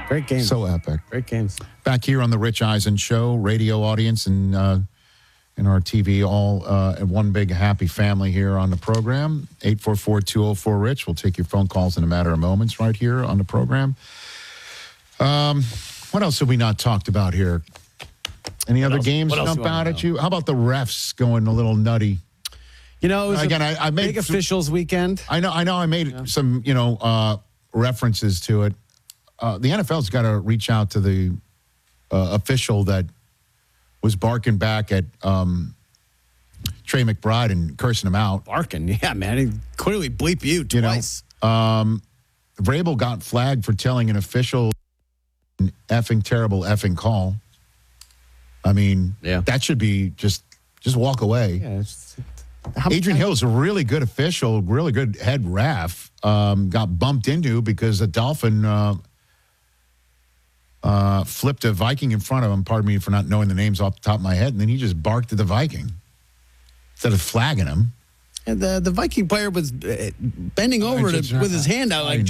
Great games. So epic. Great games. Back here on the Rich Eisen Show, radio audience and our TV, all one big happy family here on the program. 844-204-RICH. We'll take your phone calls in a matter of moments right here on the program. What else have we not talked about here? Any other games jump out at you? How about the refs going a little nutty? You know, it was I made big officials weekend. I know. I made some, references to it. The NFL's got to reach out to the official that was barking back at Trey McBride and cursing him out. Barking, yeah, man. He clearly bleep you twice. Vrabel got flagged for telling an official an terrible call. I mean, that should be just walk away. Yeah, Adrian Hill is a really good official, really good head ref. Got bumped into because a Dolphin flipped a Viking in front of him. Pardon me for not knowing the names off the top of my head. And then he just barked at the Viking instead of flagging him. And the Viking player was bending over with his hand out like